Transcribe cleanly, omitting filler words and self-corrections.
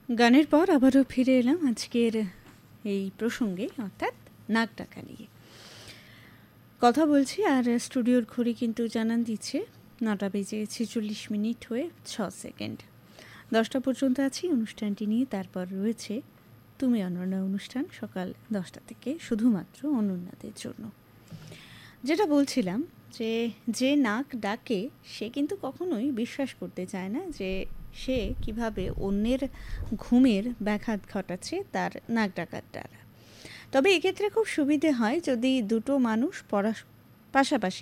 গানের পর আবারও ফিরে এলাম আজকের এই প্রসঙ্গে, অর্থাৎ নাক ডাকা নিয়ে কথা বলছি। আর স্টুডিওর ঘড়ি কিন্তু জানান দিচ্ছে 9:46 হয়ে 6 সেকেন্ড। 10টা পর্যন্ত আছি অনুষ্ঠানটি নিয়ে। তারপর রয়েছে তুমি অনন্যা অনুষ্ঠান সকাল 10টা থেকে, শুধুমাত্র অনন্যাদের জন্য। যেটা বলছিলাম যে যে নাক ডাকে সে কিন্তু কখনোই বিশ্বাস করতে চায় না যে সে কিভাবে অন্যের ঘুমের ব্যাঘাত ঘটাচ্ছে তার নাক ডাকার দ্বারা। তবে এক্ষেত্রে খুব সুবিধে হয় যদি দুটো মানুষ পাশাপাশি